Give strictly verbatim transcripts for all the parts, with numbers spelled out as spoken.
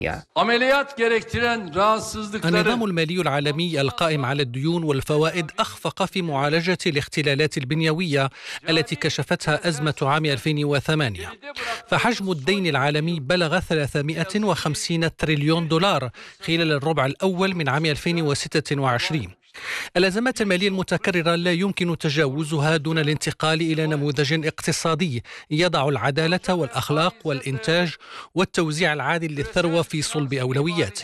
النظام المالي العالمي القائم على الديون والفوائد أخفق في معالجة الاختلالات البنيوية التي كشفتها أزمة عام ألفين وثمانية، فحجم الدين العالمي بلغ ثلاثمائة وخمسين تريليون دولار خلال الربع الأول من عام ألفين وستة وعشرين. الأزمات المالية المتكررة لا يمكن تجاوزها دون الانتقال إلى نموذج اقتصادي يضع العدالة والأخلاق والإنتاج والتوزيع العادل للثروة في صلب أولوياته.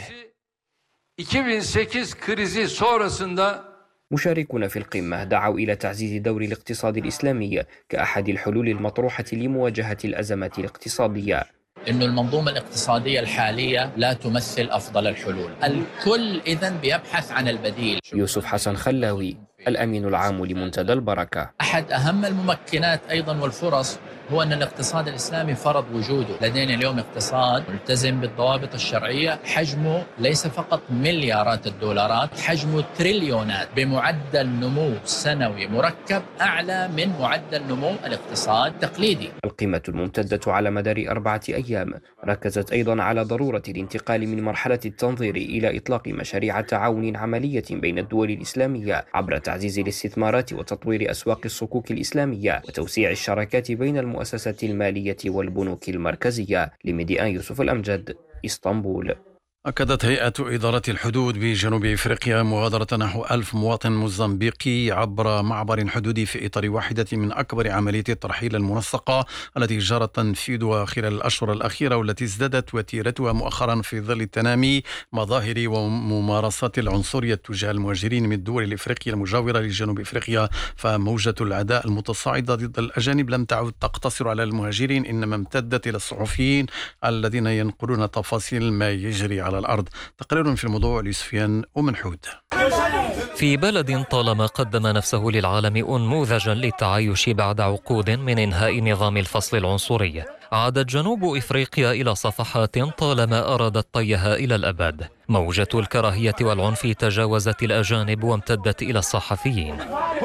مشاركون في القمة دعوا إلى تعزيز دور الاقتصاد الإسلامي كأحد الحلول المطروحة لمواجهة الأزمات الاقتصادية. إنه المنظومة الاقتصادية الحالية لا تمثل أفضل الحلول، الكل إذن بيبحث عن البديل. يوسف حسن خلاوي الأمين العام لمنتدى البركة. أحد أهم الممكنات أيضا والفرص هو أن الاقتصاد الإسلامي فرض وجوده. لدينا اليوم اقتصاد ملتزم بالضوابط الشرعية، حجمه ليس فقط مليارات الدولارات، حجمه تريليونات بمعدل نمو سنوي مركب أعلى من معدل نمو الاقتصاد التقليدي. القمة الممتدة على مدار أربعة أيام ركزت أيضا على ضرورة الانتقال من مرحلة التنظير إلى إطلاق مشاريع تعاون عملية بين الدول الإسلامية عبر تعزيز الاستثمارات وتطوير أسواق الصكوك الإسلامية وتوسيع الشراكات بين المؤسسات المالية والبنوك المركزية. لميديان يوسف الأمجد، اسطنبول. أكدت هيئة إدارة الحدود بجنوب إفريقيا مغادرة نحو ألف مواطن موزمبيقي عبر معبر حدودي في إطار واحدة من أكبر عملية الترحيل المنسقة التي جرى تنفيذها خلال الأشهر الأخيرة، والتي ازدادت وتيرتها مؤخرا في ظل تنامي مظاهر وممارسات العنصرية تجاه المهاجرين من الدول الإفريقية المجاورة لجنوب إفريقيا. فموجة العداء المتصاعدة ضد الأجانب لم تعد تقتصر على المهاجرين، إنما امتدت إلى الصحفيين الذين ينقلون تفاصيل ما يجري على الأرض. تقرير في الموضوع لسفيان ومنحود. في بلد طالما قدم نفسه للعالم أنموذجا للتعايش بعد عقود من إنهاء نظام الفصل العنصري، عادت جنوب إفريقيا إلى صفحات طالما أرادت طيها إلى الأبد. موجة الكراهية والعنف تجاوزت الأجانب وامتدت إلى الصحفيين.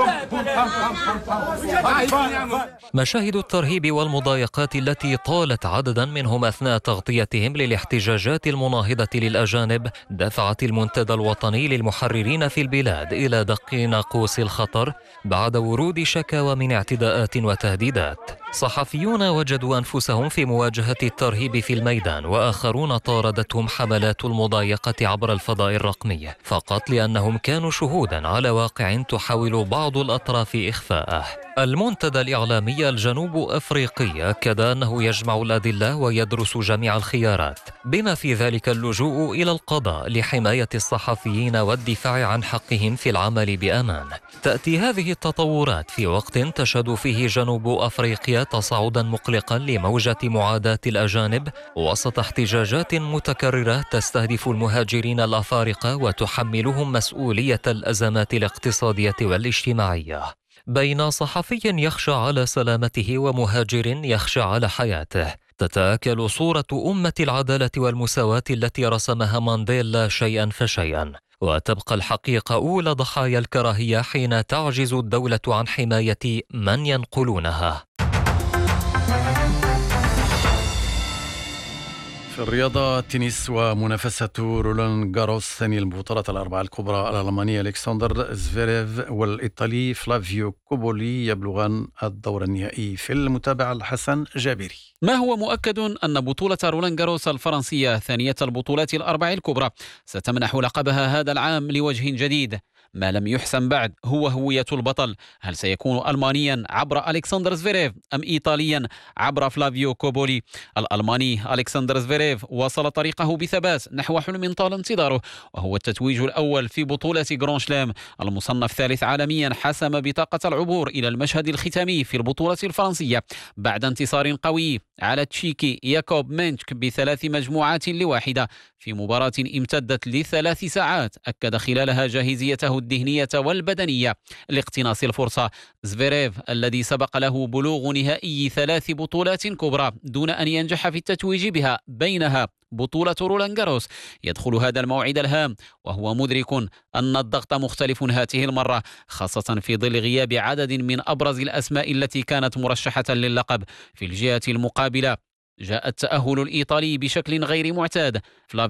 مشاهد الترهيب والمضايقات التي طالت عددا منهم أثناء تغطيتهم للاحتجاجات المناهضة للأجانب دفعت المنتدى الوطني للمحررين في البلاد إلى دق ناقوس الخطر بعد ورود شكاوى من اعتداءات وتهديدات. صحفيون وجدوا أنفسهم في مواجهة الترهيب في الميدان، وآخرون طاردتهم حملات المضايقة عبر الفضاء الرقمي فقط لأنهم كانوا شهودا على واقع تحاول بعض الأطراف إخفاءه. المنتدى الإعلامي الجنوب أفريقي أكد أنه يجمع الأدلة ويدرس جميع الخيارات، بما في ذلك اللجوء إلى القضاء لحماية الصحفيين والدفاع عن حقهم في العمل بأمان. تأتي هذه التطورات في وقت تشهد فيه جنوب أفريقيا تصاعدا مقلقا لموجة معاداة الأجانب وسط احتجاجات متكررة تستهدف المهاجرين الأفارقة وتحملهم مسؤولية الأزمات الاقتصادية والاجتماعية. بين صحفي يخشى على سلامته ومهاجر يخشى على حياته، تتآكل صورة أمة العدالة والمساواة التي رسمها مانديلا شيئا فشيئا، وتبقى الحقيقة أولى ضحايا الكراهية حين تعجز الدولة عن حماية من ينقلونها. في الرياضة، التنس ومنافسة رولان جاروس ثاني البطولات الأربعة الكبرى، الألماني ألكسندر زفيريف والإيطالي فلافيو كوبولي يبلغان الدور النهائي. في المتابعة الحسن جابري. ما هو مؤكد أن بطولة رولان جاروس الفرنسية ثانية البطولات الأربع الكبرى ستمنح لقبها هذا العام لوجه جديد. ما لم يحسم بعد هو هوية البطل، هل سيكون ألمانيا عبر ألكسندر زفيريف أم إيطاليا عبر فلافيو كوبولي؟ الألماني ألكسندر زفيريف واصل طريقه بثبات نحو حلم طال انتظاره، وهو التتويج الأول في بطولة جران شلام. المصنف ثالث عالميا حسم بطاقة العبور إلى المشهد الختامي في البطولة الفرنسية بعد انتصار قوي على تشيكي ياكوب مينشك بثلاث مجموعات لواحدة في مباراة امتدت لثلاث ساعات أكد خلالها جاهزيته الذهنية والبدنية لاقتناص الفرصة. زفيريف الذي سبق له بلوغ نهائي ثلاث بطولات كبرى دون أن ينجح في التتويج بها، بينها بطولة رولان جاروس، يدخل هذا الموعد الهام وهو مدرك أن الضغط مختلف هذه المرة، خاصة في ظل غياب عدد من أبرز الأسماء التي كانت مرشحة للقب. في الجهة المقابلة جاء التأهل الإيطالي بشكل غير معتاد.